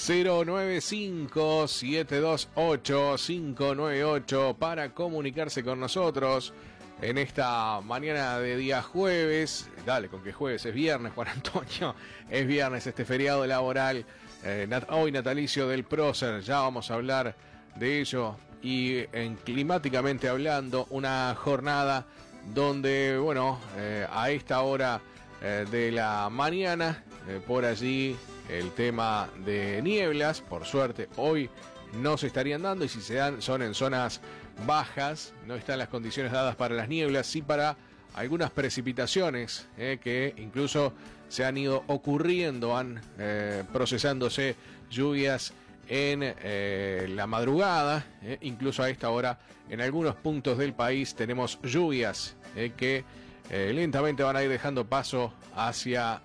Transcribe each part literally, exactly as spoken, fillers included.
cero nueve cinco, siete dos ocho, cinco nueve ocho para comunicarse con nosotros en esta mañana de día jueves. Dale, con que jueves es viernes, Juan Antonio. Es viernes, este feriado laboral. Eh, nat- hoy natalicio del prócer. Ya vamos a hablar de ello. Y en climáticamente hablando, una jornada donde, bueno, eh, a esta hora eh, de la mañana, eh, por allí el tema de nieblas, por suerte hoy no se estarían dando, y si se dan son en zonas bajas, no están las condiciones dadas para las nieblas, sí para algunas precipitaciones eh, que incluso se han ido ocurriendo, han eh, procesándose lluvias en eh, la madrugada, eh, incluso a esta hora en algunos puntos del país tenemos lluvias eh, que eh, lentamente van a ir dejando paso hacia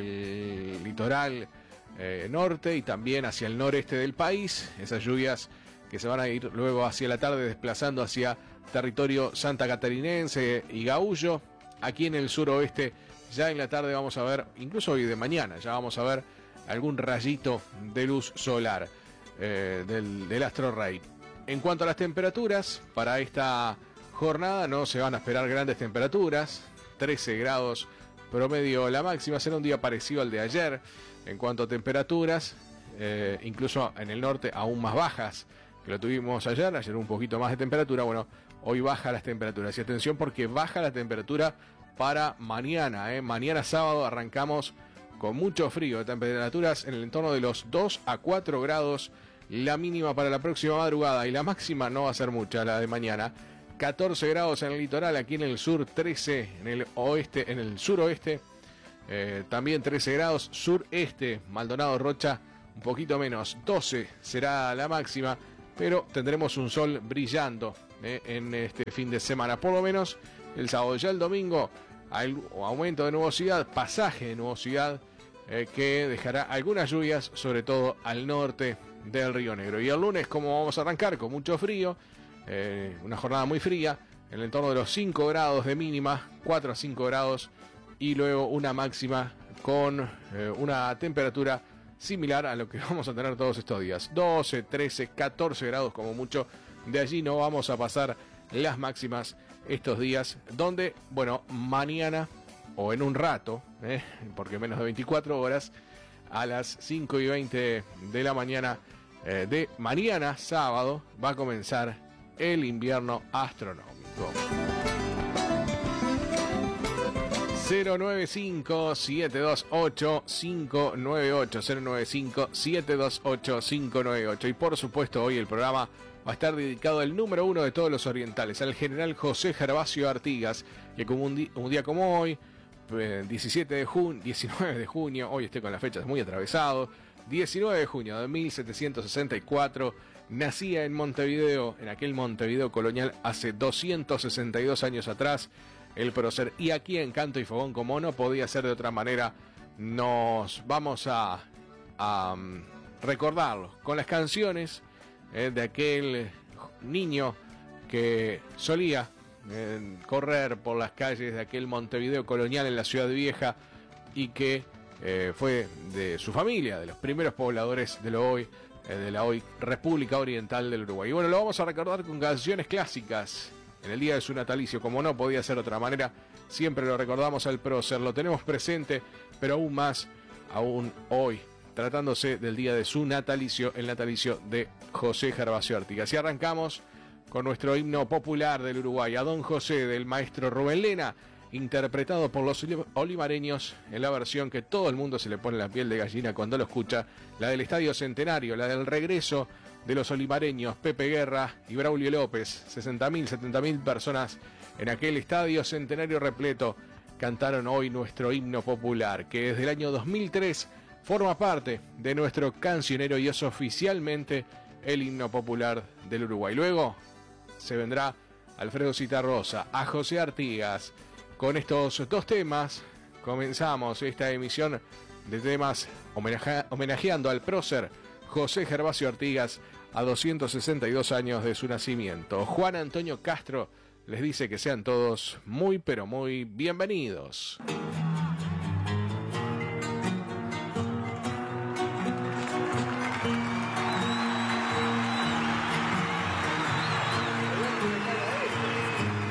el litoral Eh, norte y también hacia el noreste del país. Esas lluvias que se van a ir luego hacia la tarde desplazando hacia territorio santa catarinense y gaullo. Aquí en el suroeste ya en la tarde vamos a ver, incluso hoy de mañana ya vamos a ver algún rayito de luz solar eh, del, del astro rey. En cuanto a las temperaturas, para esta jornada no se van a esperar grandes temperaturas. trece grados promedio la máxima, será un día parecido al de ayer. En cuanto a temperaturas, eh, incluso en el norte aún más bajas que lo tuvimos ayer, ayer un poquito más de temperatura, bueno, hoy baja las temperaturas. Y atención porque baja la temperatura para mañana, eh. mañana sábado arrancamos con mucho frío, temperaturas en el entorno de los dos a cuatro grados, la mínima para la próxima madrugada y la máxima no va a ser mucha, la de mañana. catorce grados en el litoral, aquí en el sur trece, en el oeste, en el suroeste. Eh, también trece grados, sureste, Maldonado, Rocha, un poquito menos, doce será la máxima, pero tendremos un sol brillando eh, en este fin de semana, por lo menos el sábado. Ya el domingo, hay aumento de nubosidad, pasaje de nubosidad, eh, que dejará algunas lluvias, sobre todo al norte del Río Negro. Y el lunes, como vamos a arrancar con mucho frío, eh, una jornada muy fría, en el entorno de los cinco grados de mínima, cuatro a cinco grados, y luego una máxima con eh, una temperatura similar a lo que vamos a tener todos estos días. doce, trece, catorce grados como mucho. De allí no vamos a pasar las máximas estos días, donde, bueno, mañana o en un rato, eh, porque menos de veinticuatro horas, a las cinco y veinte de la mañana eh, de mañana, sábado, va a comenzar el invierno astronómico. cero nueve cinco, siete dos ocho, cinco nueve ocho, cero nueve cinco, siete dos ocho, cinco nueve ocho. Y por supuesto hoy el programa va a estar dedicado al número uno de todos los orientales, al general José Gervasio Artigas, que como un, di- un día como hoy, eh, diecisiete de junio, diecinueve de junio, hoy estoy con las fechas muy atravesado, diecinueve de junio de mil setecientos sesenta y cuatro, nacía en Montevideo, en aquel Montevideo colonial hace doscientos sesenta y dos años atrás, el prócer. Y aquí en Canto y Fogón, como no podía ser de otra manera, nos vamos a, a um, recordarlo con las canciones eh, de aquel niño que solía eh, correr por las calles de aquel Montevideo colonial en la Ciudad Vieja y que eh, fue de su familia, de los primeros pobladores de lo hoy, eh, de la hoy República Oriental del Uruguay. Y bueno, lo vamos a recordar con canciones clásicas. En el día de su natalicio, como no podía ser de otra manera, siempre lo recordamos al prócer, lo tenemos presente, pero aún más, aún hoy, tratándose del día de su natalicio, el natalicio de José Gervasio Artigas. Y arrancamos con nuestro himno popular del Uruguay, a Don José, del maestro Rubén Lena, interpretado por los olimareños en la versión que todo el mundo se le pone la piel de gallina cuando lo escucha, la del Estadio Centenario, la del regreso de los olimareños, Pepe Guerra y Braulio López. sesenta mil, setenta mil personas en aquel Estadio Centenario repleto cantaron hoy nuestro himno popular, que desde el año dos mil tres forma parte de nuestro cancionero y es oficialmente el himno popular del Uruguay. Luego se vendrá Alfredo Citarrosa, a José Artigas. Con estos dos temas comenzamos esta emisión de temas homenaje- homenajeando al prócer José Gervasio Artigas a doscientos sesenta y dos años de su nacimiento. Juan Antonio Castro les dice que sean todos muy pero muy bienvenidos.